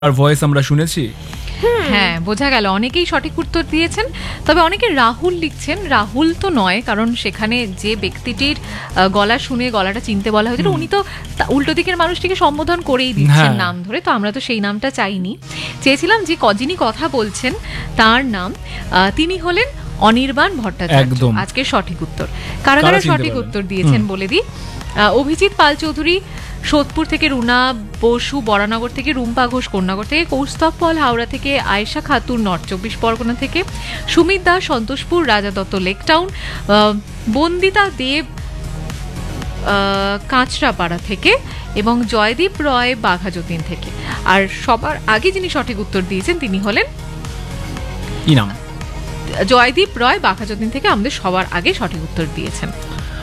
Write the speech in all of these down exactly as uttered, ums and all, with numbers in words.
আর voice আমরা শুনেছি। হ্যাঁ, বোঝা গেল অনেকেই সঠিক উত্তর দিয়েছেন, তবে অনেকে রাহুল লিখছেন। রাহুল তো নয়, কারণ সেখানে যে ব্যক্তিটির গলা শুনে গলাটা চিনতে বলা হয়েছিল উনি তো উল্টো দিকের মানুষটিকে সম্বোধন করেই দিচ্ছেন নাম ধরে, তো আমরা তো সেই নামটা চাইনি। চেয়েছিলাম যে যিনি কথা বলছেন তার নাম, তিনি হলেন অনির্বাণ ভট্টাচার্য। আজকে সঠিক উত্তর কারা কারা সঠিক উত্তর দিয়েছেন বলে দিই। অভিজিৎ পাল চৌধুরী সোদপুর থেকে, রুনা বসু বরানগর থেকে, রুম্পা ঘোষ কন্যাগর থেকে, কৌস্তব পল হাওড়া থেকে, আয়েশা খাতুন নর্থ চব্বিশ পরগনা থেকে, সুমিত দাস সন্তোষপুর, রাজা দত্ত লেকটাউন, বন্দিতা দেব কাঁচরাপাড়া থেকে এবং জয়দীপ রয় বাঘাযতীন থেকে। আর সবার আগে যিনি সঠিক উত্তর দিয়েছেন তিনি হলেন কি নাম? জয়দীপ রয় বাঘাযতীন থেকে আমাদের সবার আগে সঠিক উত্তর দিয়েছেন।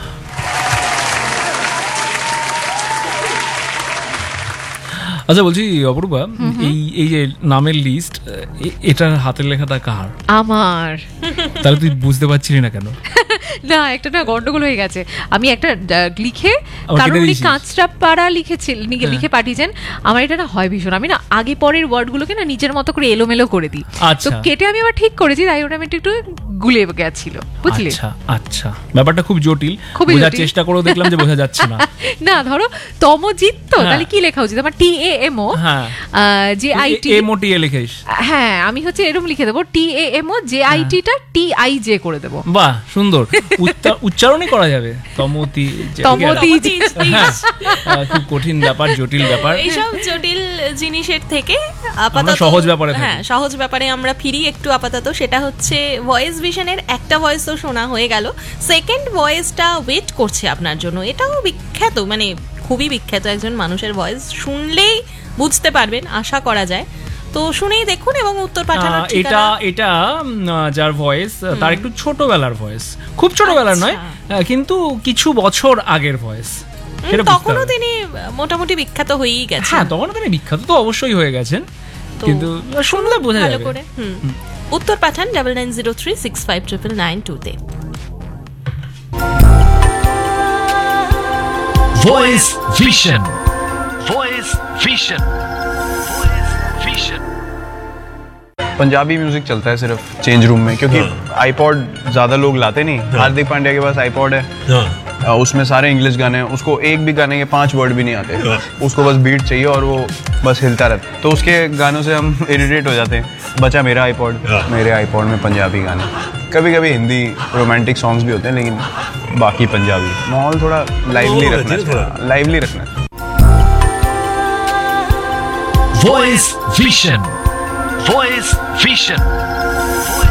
আচ্ছা বলছি অপরূপা, এই এই যে নামের লিস্ট, এটার হাতের লেখাটা কার? আমার। তাহলে তুই বুঝতে পারছিলি না কেন? না, একটা না গন্ডগোল হয়ে গেছে। আমি একটা লিখে, কারণ উনি কাঁচরাপাড়া লিখেছিলেন, লিখে পাঠিয়েছেন। আমার এটা না হয় ভীষণ, আমি না আগে পরের ওয়ার্ডগুলোকে না নিজের মতো করে এলোমেলো করে দিই, তো কেটে আমি আবার ঠিক করেছি, তাই ওটা আমি একটু গুলে গেছিল, বুঝলি? আচ্ছা আচ্ছা, ব্যাপারটা খুব জটিল, বোঝার চেষ্টা করেও দেখলাম যে বোঝা যাচ্ছে না। না ধরো তমজিৎ, তো তাহলে কি লেখা উচিত আমার? টি A M O J I T M O টি এ লিখিস। হ্যাঁ, আমি হচ্ছে এরকম লিখে দেবো, টি A M O J I T টা টি আই জে করে দেবো। বাহ, সুন্দর উচ্চারণই করা যাবে। তমতি তমতি খুব কঠিন ব্যাপার, জটিল ব্যাপার। এইসব জটিল জিনিসের থেকে আপাতত সহজ ব্যাপারে, হ্যাঁ সহজ ব্যাপারে আমরা ফিরি একটু আপাতত। সেটা হচ্ছে ভয়েস ভিশনের একটা ভয়েস তো শোনা হয়ে গেল, সেকেন্ড ভয়েসটা ওয়েট করছে আপনার জন্য। এটাও বিখ্যাত, মানে খুবই বিখ্যাত একজন মানুষের ভয়েস, শুনলেই বুঝতে পারবেন আশা করা যায়। তো শুনেই দেখুন এবং উত্তর পাঠানোর ঠিকানা। এটা এটা যার ভয়েস, তার একটু ছোটবেলার ভয়েস, খুব ছোটবেলার নয় কিন্তু কিছু বছর আগের ভয়েস। তখনও তিনি মোটামুটি বিখ্যাত হয়েই গেছেন। হ্যাঁ, তখনও তিনি বিখ্যাত তো অবশ্যই হয়ে গেছেন, কিন্তু শুনলে বোঝা যাবে। করে উত্তর পাঠান double nine zero three six five triple nine two তে। Voice vision, voice vision, voice vision. Punjabi music चलता है सिर्फ चेंज रूम में, क्योंकि आईपॉड ज्यादा लोग लाते नहीं। हार्दिक पांड्या के पास आईपॉड है, उसमें सारे इंग्लिश गाने हैं, उसको एक भी गाने के पांच वर्ड भी नहीं आते, उसको बस बीट चाहिए और वो बस हिलता रहता। तो उसके गानों से हम इरिटेट हो जाते हैं। बचा मेरा आईपॉड, मेरे आईपॉड में पंजाबी गाने, कभी कभी हिंदी रोमांटिक सॉन्ग्स भी होते हैं, लेकिन बाकी पंजाबी। माहौल थोड़ा लाइवली रखना, लाइवली रखना। Voice vision, voice vision.